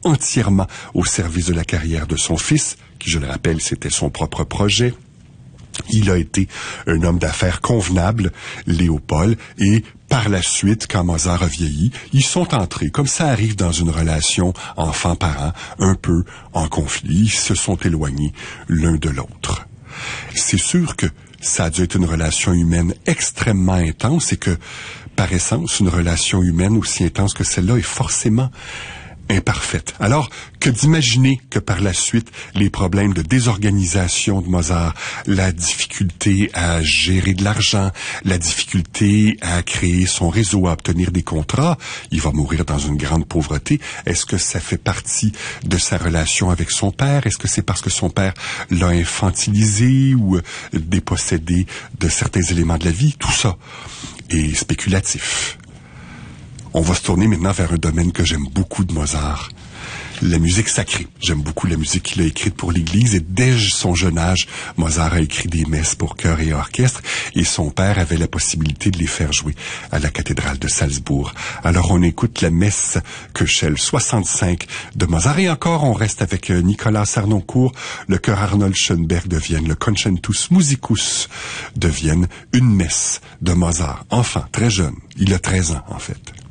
entièrement au service de la carrière de son fils, qui, je le rappelle, c'était son propre projet. Il a été un homme d'affaires convenable, Léopold, et par la suite, quand Mozart a vieilli, ils sont entrés, comme ça arrive dans une relation enfant-parent, un peu en conflit, ils se sont éloignés l'un de l'autre. C'est sûr que ça a dû être une relation humaine extrêmement intense et que, par essence, une relation humaine aussi intense que celle-là est forcément imparfaite. Alors, que d'imaginer que par la suite, les problèmes de désorganisation de Mozart, la difficulté à gérer de l'argent, la difficulté à créer son réseau, à obtenir des contrats, il va mourir dans une grande pauvreté. Est-ce que ça fait partie de sa relation avec son père? Est-ce que c'est parce que son père l'a infantilisé ou dépossédé de certains éléments de la vie? Tout ça est spéculatif. On va se tourner maintenant vers un domaine que j'aime beaucoup de Mozart, la musique sacrée. J'aime beaucoup la musique qu'il a écrite pour l'Église et dès son jeune âge, Mozart a écrit des messes pour chœur et orchestre et son père avait la possibilité de les faire jouer à la cathédrale de Salzbourg. Alors on écoute la messe Köchel 65 de Mozart et encore on reste avec Nicolas Sarnoncourt, le chœur Arnold Schoenberg de Vienne, le Concentus Musicus de Vienne, une messe de Mozart, enfant, très jeune, il a 13 ans en fait.